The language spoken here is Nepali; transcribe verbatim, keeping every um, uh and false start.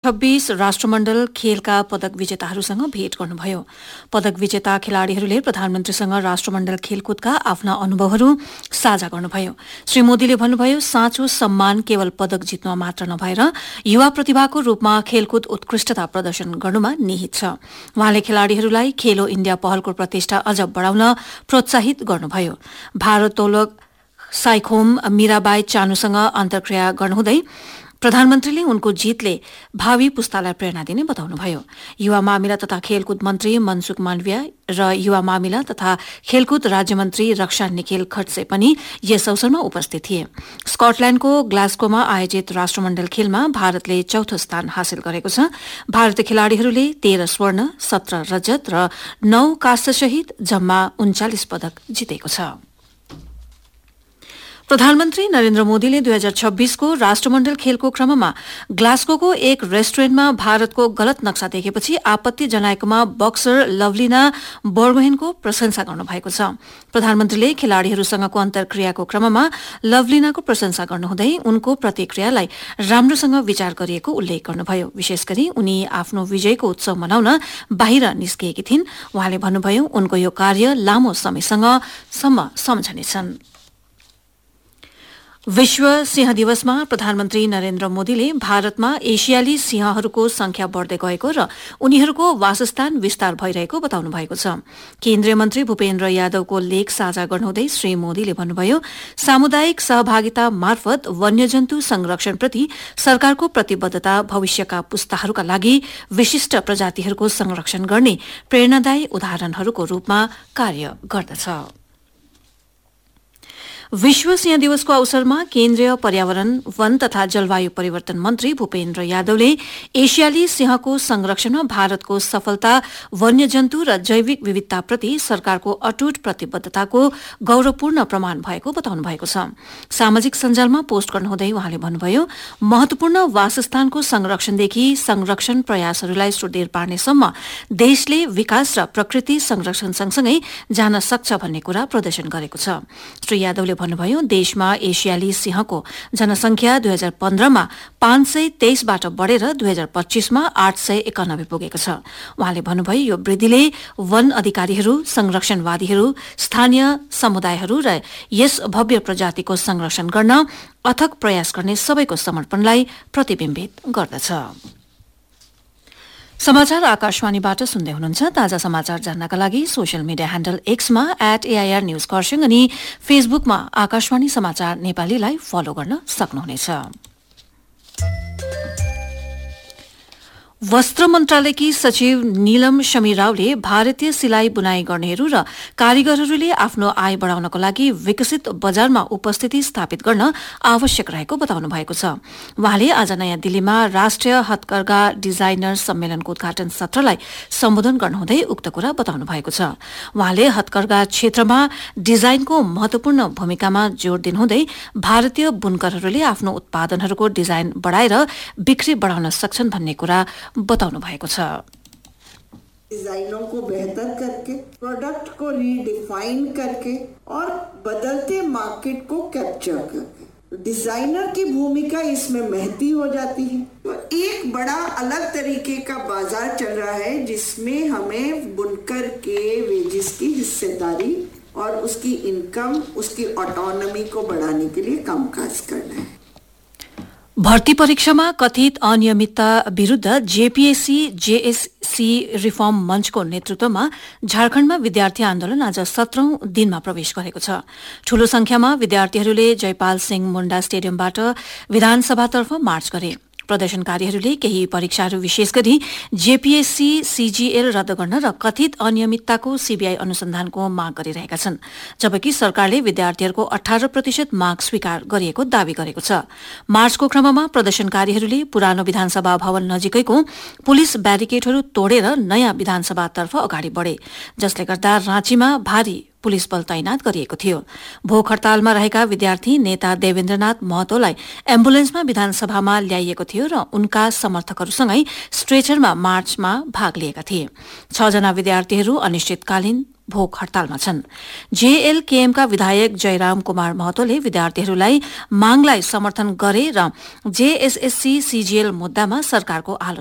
छब्बीस राष्ट्रमण्डल खेलका पदक विजेताहरूसँग भेट गर्नुभयो। पदक विजेता खेलाड़ीहरूले प्रधानमन्त्रीसँग राष्ट्रमण्डल खेलकुदका आफ्ना अनुभवहरू साझा गर्नुभयो। श्री मोदीले भन्नुभयो, साँचो सम्मान केवल पदक जित्नुमा मात्र नभएर युवा प्रतिभाको रूपमा खेलकुद उत्कृष्टता प्रदर्शन गर्नुमा निहित छ। उहाँले खेलाड़ीहरूलाई खेलो इण्डिया पहलको प्रतिष्ठा अझ बढ़ाउन प्रोत्साहित गर्नुभयो। भारोत्तोलक साइखोम मीराबाई चानुसँग अन्तर्क्रिया गर्नुहुँदै प्रधानमन्त्रीले उनको जीतले भावी पुस्तालाई प्रेरणा दिने बताउनुभयो। युवा मामिला तथा खेलकुद मन्त्री मनसुख माण्डविया र युवा मामिला तथा खेलकुद राज्यमन्त्री रक्षा निखिल खड्से पनि यस अवसरमा उपस्थित थिए। स्कटल्याण्डको ग्लास्गोमा आयोजित राष्ट्रमण्डल खेलमा भारतले चौथो स्थान हासिल गरेको छ। भारतीय खेलाड़ीहरूले तेह्र स्वर्ण, सत्र रजत र नौ काँस्य सहित जम्मा उन्चालिस पदक जितेको छ। प्रधानमन्त्री नरेन्द्र मोदीले दुई हजार छब्बीसको राष्ट्रमण्डल खेलको क्रममा ग्लास्गोको एक रेस्टुरेन्टमा भारतको गलत नक्सा देखेपछि आपत्ति जनाएकोमा बक्सर लवलिना बोर्गोहेनको प्रशंसा गर्नुभएको छ। प्रधानमन्त्रीले खेलाड़ीहरूसँगको अन्तर्क्रियाको क्रममा लवलिनाको प्रशंसा गर्नुहुँदै उनको प्रतिक्रियालाई राम्रोसँग विचार गरिएको उल्लेख गर्नुभयो। विशेष गरी उनी आफ्नो विजयको उत्सव मनाउन बाहिर निस्किएकी थिइन्। उहाँले भन्नुभयो, उनको यो कार्य लामो समयसँग सम्म सम्झनेछन्। विश्व सिंह दिवसमा प्रधानमन्त्री नरेन्द्र मोदीले भारतमा एसियाली सिंहहरूको संख्या बढ़दै गएको र उनीहरूको वासस्थान विस्तार भइरहेको बताउनु भएको छ। केन्द्रीय मन्त्री भूपेन्द्र यादवको लेख साझा गर्नुहुँदै श्री मोदीले भन्नुभयो, सामुदायिक सहभागिता मार्फत वन्यजन्तु संरक्षणप्रति सरकारको प्रतिबद्धता भविष्यका पुस्ताहरूका लागि विशिष्ट प्रजातिहरूको संरक्षण गर्ने प्रेरणादायी उदाहरणहरूको रूपमा कार्य गर्दछ। विश्व सिंह दिवसको अवसरमा केन्द्रीय पर्यावरण, वन तथा जलवायु परिवर्तन मन्त्री भूपेन्द्र यादवले एसियाली सिंहको संरक्षणमा भारतको सफलता वन्यजन्तु र जैविक विविधताप्रति सरकारको अटूट प्रतिबद्धताको गौरवपूर्ण प्रमाण भएको बताउनु भएको छ। सामाजिक सञ्जालमा पोस्ट गर्नुहुँदै उहाँले भन्नुभयो, महत्वपूर्ण वासस्थानको संरक्षणदेखि संरक्षण प्रयासहरूलाई सुदृढ पार्नेसम्म देशले विकास र प्रकृति संरक्षण सँगसँगै जान सक्छ भन्ने कुरा प्रदर्शन गरेको छ। श्री यादवले भन्नुभयो, देशमा एसियाली सिंहको जनसंख्या दुई हजार पन्ध्रमा पाँच सय तेइसबाट बढ़ेर दुई हजार पच्चीसमा आठ सय एकानब्बे पुगेको छ। उहाँले भन्नुभयो, यो वृद्धिले वन अधिकारीहरू, संरक्षणवादीहरू, स्थानीय समुदायहरू र यस भव्य प्रजातिको संरक्षण गर्न अथक प्रयास गर्ने सबैको समर्पणलाई प्रतिबिम्बित गर्दछ। समाचार आकाशवाणीबाट सुन्दै हुनुहुन्छ। ताजा समाचार जान्नका लागि social media handle एक्समा at AIR news Kurseong अनि फेसबुकमा आकाशवाणी समाचार नेपालीलाई फलो गर्न सक्नुहुनेछ। वस्त्र मन्त्रालयकी सचिव नीलम शमी रावले भारतीय सिलाई बुनाई गर्नेहरू र कारीगरहरूले आफ्नो आय बढ़ाउनको लागि विकसित बजारमा उपस्थिति स्थापित गर्न आवश्यक रहेको बताउनु भएको छ। उहाँले आज नयाँ दिल्लीमा राष्ट्रिय हथकरघा डिजाइनर सम्मेलनको उद्घाटन सत्रलाई सम्बोधन गर्नुहुँदै उक्त कुरा बताउनु भएको छ। उहाँले हथकरघा क्षेत्रमा डिजाइनको महत्वपूर्ण भूमिकामा जोड़ दिनुहुँदै भारतीय बुनकरहरूले आफ्नो उत्पादनहरूको डिजाइन बढ़ाएर बिक्री बढ़ाउन सक्छन् भन्ने कुरा बताउनु भएको छ। डिजाइनों को बेहतर करके, प्रोडक्ट को रीडिफाइन करके और बदलते मार्केट को कैप्चर करके डिजाइनर की भूमिका इसमें महती हो जाती है। तो एक बड़ा अलग तरीके का बाजार चल रहा है जिसमें हमें बुनकर के वेजेस की हिस्सेदारी और उसकी इनकम, उसकी ऑटोनॉमी को बढ़ाने के लिए कामकाज करना है। भर्ती परीक्षामा कथित अनियमितता विरूद्ध जेपीएससी जेएससी रिफर्म मञ्चको नेतृत्वमा झारखण्डमा विद्यार्थी आन्दोलन आज सत्रौं दिनमा प्रवेश गरेको छ। ठूलो संख्यामा विद्यार्थीहरूले जयपाल सिंह मुण्डा स्टेडियमबाट विधानसभातर्फ मार्च गरे। प्रदर्शनकारीहरूले केही परीक्षाहरू विशेष गरी जेपीएससी सीजीएल रद्द गर्न र कथित अनियमितताको सीबीआई अनुसन्धानको माग गरिरहेका छन्, जबकि सरकारले विद्यार्थीहरूको अठार प्रतिशत माग स्वीकार गरिएको दावी गरेको छ। मार्चको क्रममा प्रदर्शनकारीहरूले पुरानो विधानसभा भवन नजिकैको पुलिस ब्यारिकेडहरू तोडेर नयाँ विधानसभातर्फ अगाडि बढ़े, जसले गर्दा राँचीमा भारी पुलिस बल तैनात गरिएको थियो। भोक हड़तालमा रहेका विद्यार्थी नेता देवेन्द्रनाथ महतोलाई एम्बुलेन्समा विधानसभामा ल्याइएको थियो र उनका समर्थकहरूसँगै स्ट्रेचरमा मार्चमा भाग लिएका थिए। छ जना विद्यार्थीहरू अनिश्चितकालीन भोक हड़तालमा छन्। जेएलकेएमका विधायक जयराम कुमार महतोले विद्यार्थीहरूलाई मागलाई समर्थन गरे र जेएसएससी सीजीएल मुद्दामा सरकारको